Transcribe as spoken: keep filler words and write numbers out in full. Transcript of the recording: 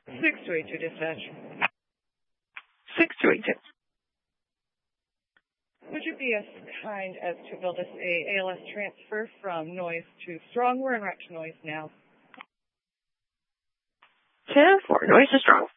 Six to eight two dispatch. Six to eight two. Would you be as kind as to build us a A L S transfer from noise to strong? We're in rec noise now. ten four, noise to strong.